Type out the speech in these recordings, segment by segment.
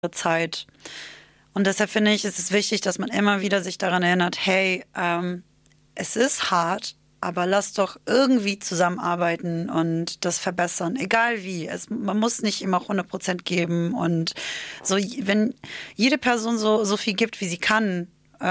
Zeit. Und deshalb finde ich, ist es wichtig, dass man immer wieder sich daran erinnert, hey, es ist hart, aber lass doch irgendwie zusammenarbeiten und das verbessern, egal wie. Man muss nicht immer 100% geben und so, wenn jede Person so viel gibt, wie sie kann,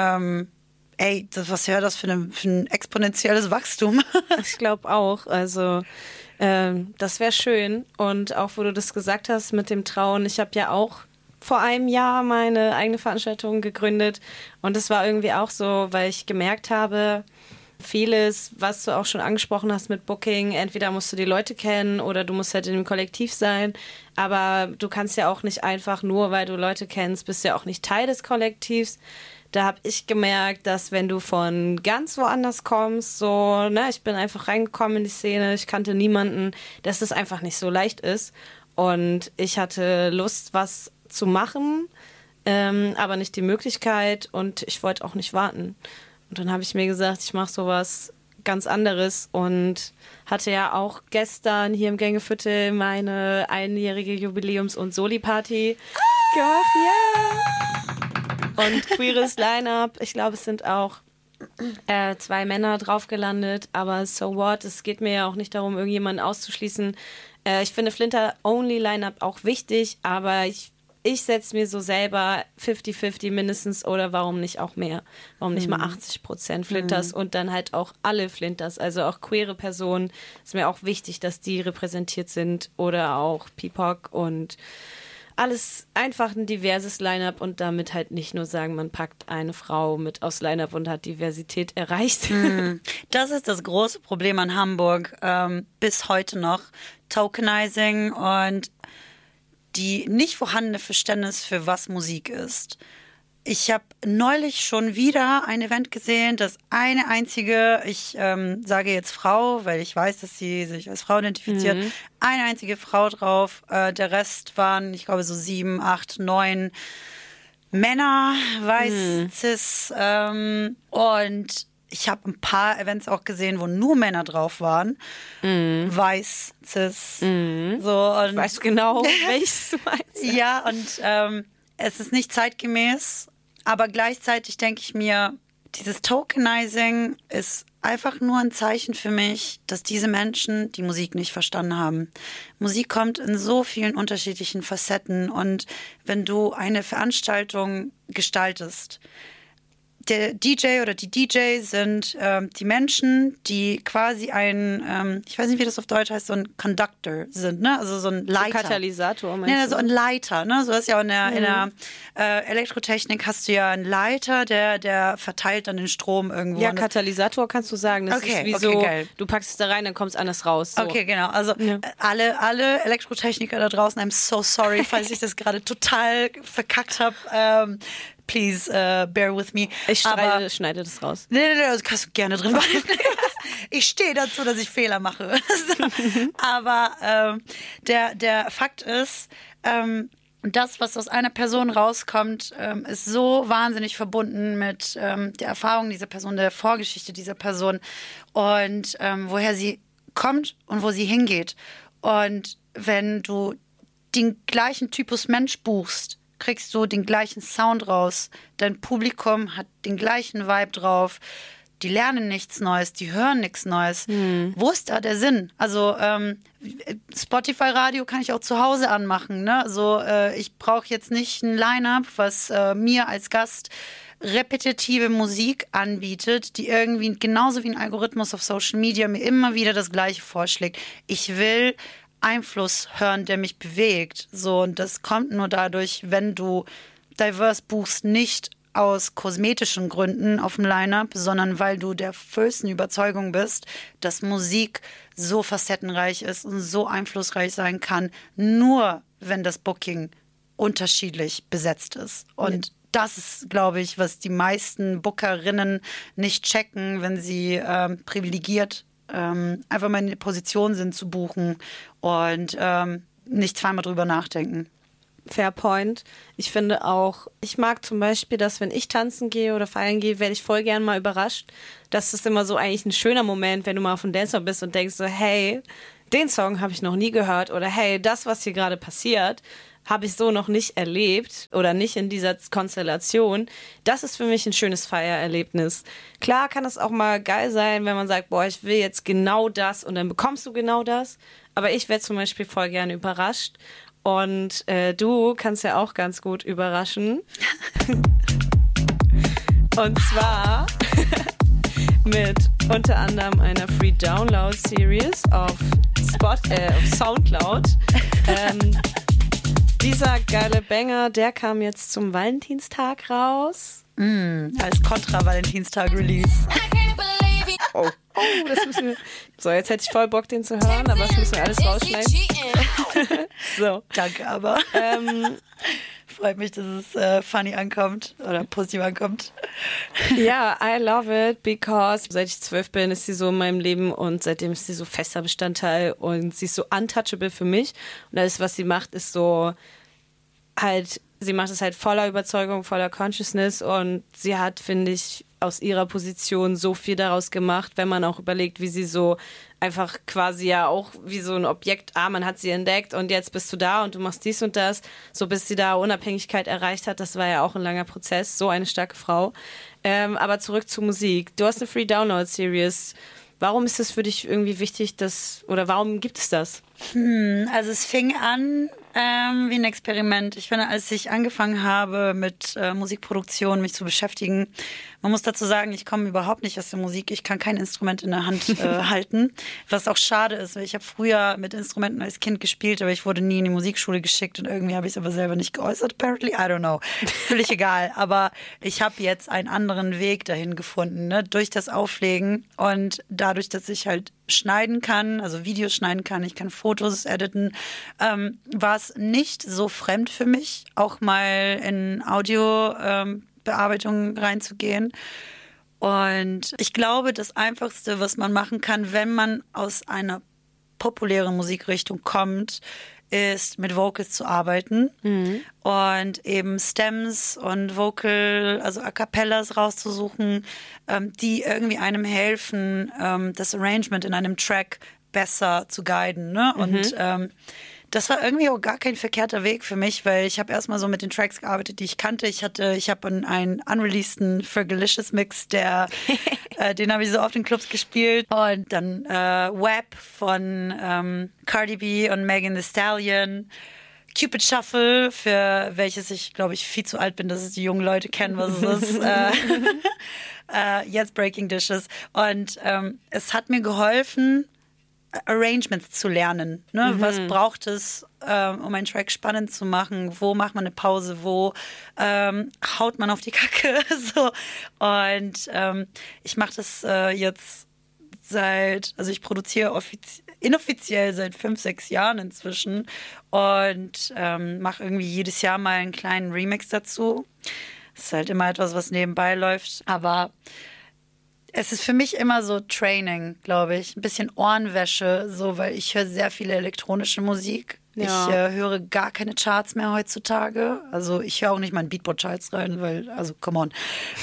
was wäre das für ein exponentielles Wachstum? Ich glaube auch, also das wäre schön. Und auch, wo du das gesagt hast mit dem Trauen, ich habe ja auch vor einem Jahr meine eigene Veranstaltung gegründet und es war irgendwie auch so, weil ich gemerkt habe, vieles, was du auch schon angesprochen hast mit Booking, entweder musst du die Leute kennen oder du musst halt in dem Kollektiv sein, aber du kannst ja auch nicht einfach nur, weil du Leute kennst, bist ja auch nicht Teil des Kollektivs. Da habe ich gemerkt, dass wenn du von ganz woanders kommst, so, ne, ich bin einfach reingekommen in die Szene, ich kannte niemanden, dass es einfach nicht so leicht ist und ich hatte Lust, was zu machen, aber nicht die Möglichkeit und ich wollte auch nicht warten. Und dann habe ich mir gesagt, ich mache sowas ganz anderes und hatte ja auch gestern hier im Gängeviertel meine einjährige Jubiläums- und Soli-Party gemacht. Ja! Und queeres Line-Up. Ich glaube, es sind auch 2 Männer drauf gelandet, aber so what? Es geht mir ja auch nicht darum, irgendjemanden auszuschließen. Ich finde Flinter-Only-Line-Up auch wichtig, aber ich setze mir so selber 50-50 mindestens oder warum nicht auch mehr? Warum nicht mal 80% Flinters und dann halt auch alle Flinters, also auch queere Personen. Ist mir auch wichtig, dass die repräsentiert sind oder auch PIPOC und alles einfach ein diverses Line-Up und damit halt nicht nur sagen, man packt eine Frau mit aus Line-Up und hat Diversität erreicht. Das ist das große Problem an Hamburg, bis heute noch. Tokenizing und die nicht vorhandene Verständnis für was Musik ist. Ich habe neulich schon wieder ein Event gesehen, das eine einzige, ich sage jetzt Frau, weil ich weiß, dass sie sich als Frau identifiziert, eine einzige Frau drauf. Der Rest waren, ich glaube, so 7, 8, 9 Männer, weiß, cis. Und ich habe ein paar Events auch gesehen, wo nur Männer drauf waren. Weiß, cis. So, und Ich weiß genau, welches du meinst. ja, und es ist nicht zeitgemäß, aber gleichzeitig denke ich mir, dieses Tokenizing ist einfach nur ein Zeichen für mich, dass diese Menschen die Musik nicht verstanden haben. Musik kommt in so vielen unterschiedlichen Facetten und wenn du eine Veranstaltung gestaltest, der DJ oder die DJ sind die Menschen, die quasi ich weiß nicht, wie das auf Deutsch heißt, so ein Conductor sind, ne? Also so ein Leiter. So Katalysator, meinst Ja, du? so ein Leiter, ne? So ist ja auch in der Elektrotechnik hast du ja einen Leiter, der verteilt dann den Strom irgendwo. Ja, Katalysator kannst du sagen. Das ist wie so, geil. du packst es da rein, dann kommt es anders raus. So. Okay, genau. Also alle Elektrotechniker da draußen, I'm so sorry, falls ich das gerade total verkackt habe. Please bear with me. Ich schneide das raus. Nee, das kannst du gerne drin behalten. Ich stehe dazu, dass ich Fehler mache. Aber der Fakt ist, das, was aus einer Person rauskommt, ist so wahnsinnig verbunden mit der Erfahrung dieser Person, der Vorgeschichte dieser Person und woher sie kommt und wo sie hingeht. Und wenn du den gleichen Typus Mensch buchst, kriegst du den gleichen Sound raus. Dein Publikum hat den gleichen Vibe drauf. Die lernen nichts Neues, die hören nichts Neues. Wo ist da der Sinn? Also Spotify-Radio kann ich auch zu Hause anmachen. Ne? Also ich brauche jetzt nicht ein Line-Up, was mir als Gast repetitive Musik anbietet, die irgendwie genauso wie ein Algorithmus auf Social Media mir immer wieder das Gleiche vorschlägt. Ich will Einfluss hören, der mich bewegt. So, und das kommt nur dadurch, wenn du diverse buchst, nicht aus kosmetischen Gründen auf dem Line-Up, sondern weil du der festen Überzeugung bist, dass Musik so facettenreich ist und so einflussreich sein kann, nur wenn das Booking unterschiedlich besetzt ist. Und das ist, glaube ich, was die meisten Bookerinnen nicht checken, wenn sie privilegiert einfach mal in der Position sind zu buchen und nicht zweimal drüber nachdenken. Fair point. Ich finde auch, ich mag zum Beispiel, dass wenn ich tanzen gehe oder feiern gehe, werde ich voll gern mal überrascht. Das ist immer so eigentlich ein schöner Moment, wenn du mal auf dem Dancer bist und denkst so, hey, den Song habe ich noch nie gehört oder hey, das, was hier gerade passiert, habe ich so noch nicht erlebt oder nicht in dieser Konstellation. Das ist für mich ein schönes Feiererlebnis. Klar kann es auch mal geil sein, wenn man sagt, boah, ich will jetzt genau das und dann bekommst du genau das. Aber ich werde zum Beispiel voll gerne überrascht. Und du kannst ja auch ganz gut überraschen. Und zwar mit unter anderem einer Free Download Series auf Soundcloud. Dieser geile Banger, der kam jetzt zum Valentinstag raus. Als Kontra-Valentinstag-Release. Oh, das müssen wir. So, jetzt hätte ich voll Bock, den zu hören, aber das müssen wir alles rausschneiden. So. Danke, aber. Freut mich, dass es funny ankommt oder positiv ankommt. Ja, I love it, because seit ich 12 bin, ist sie so in meinem Leben und seitdem ist sie so fester Bestandteil und sie ist so untouchable für mich. Und alles, was sie macht, ist so halt, sie macht es halt voller Überzeugung, voller Consciousness und sie hat, finde ich, aus ihrer Position so viel daraus gemacht, wenn man auch überlegt, wie sie so einfach quasi ja auch wie so ein Objekt, man hat sie entdeckt und jetzt bist du da und du machst dies und das, so bis sie da Unabhängigkeit erreicht hat, das war ja auch ein langer Prozess, so eine starke Frau. Aber zurück zur Musik. Du hast eine Free Download Series. Warum ist es für dich irgendwie wichtig, oder warum gibt es das? Also es fing an wie ein Experiment. Ich finde, als ich angefangen habe mit Musikproduktion mich zu beschäftigen, man muss dazu sagen, ich komme überhaupt nicht aus der Musik. Ich kann kein Instrument in der Hand halten, was auch schade ist, weil ich habe früher mit Instrumenten als Kind gespielt, aber ich wurde nie in die Musikschule geschickt und irgendwie habe ich es aber selber nicht geäußert, apparently. I don't know. Völlig egal. Aber ich habe jetzt einen anderen Weg dahin gefunden, ne? Durch das Auflegen und dadurch, dass ich halt schneiden kann, also Videos schneiden kann, ich kann Fotos editen, war es nicht so fremd für mich, auch mal in Audiobearbeitung reinzugehen. Und ich glaube, das Einfachste, was man machen kann, wenn man aus einer populären Musikrichtung kommt, ist mit Vocals zu arbeiten und eben Stems und also A Cappellas rauszusuchen, die irgendwie einem helfen, das Arrangement in einem Track besser zu guiden. Ne? Und das war irgendwie auch gar kein verkehrter Weg für mich, weil ich habe erstmal so mit den Tracks gearbeitet, die ich kannte. Ich habe einen unreleaseden Fergalicious Mix, den habe ich so oft in Clubs gespielt. Und dann Web von Cardi B und Megan Thee Stallion. Cupid Shuffle, für welches ich, glaube ich, viel zu alt bin, dass es die jungen Leute kennen, was es ist. Jetzt Breaking Dishes. Und es hat mir geholfen, Arrangements zu lernen. Ne? Was braucht es, um einen Track spannend zu machen? Wo macht man eine Pause? Wo haut man auf die Kacke? So. Und ich mache das jetzt ich produziere inoffiziell seit 5, 6 Jahren inzwischen und mache irgendwie jedes Jahr mal einen kleinen Remix dazu. Das ist halt immer etwas, was nebenbei läuft. Aber es ist für mich immer so Training, glaube ich. Ein bisschen Ohrenwäsche, so, weil ich höre sehr viele elektronische Musik. Ja. Ich höre gar keine Charts mehr heutzutage. Also ich höre auch nicht mal in Beatport-Charts rein, weil, also come on.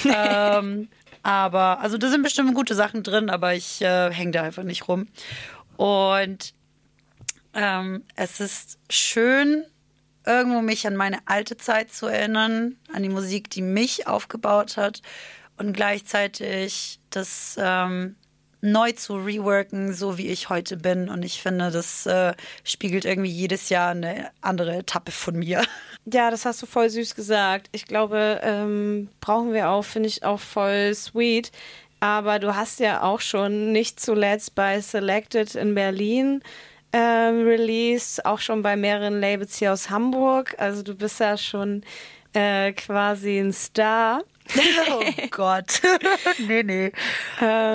Aber, also da sind bestimmt gute Sachen drin, aber ich hänge da einfach nicht rum. Und es ist schön, irgendwo mich an meine alte Zeit zu erinnern, an die Musik, die mich aufgebaut hat und gleichzeitig das neu zu reworken, so wie ich heute bin. Und ich finde, das spiegelt irgendwie jedes Jahr eine andere Etappe von mir. Ja, das hast du voll süß gesagt. Ich glaube, brauchen wir auch, finde ich auch voll sweet. Aber du hast ja auch schon nicht zuletzt bei Selected in Berlin released, auch schon bei mehreren Labels hier aus Hamburg. Also du bist ja schon quasi ein Star. Oh Gott. Nee.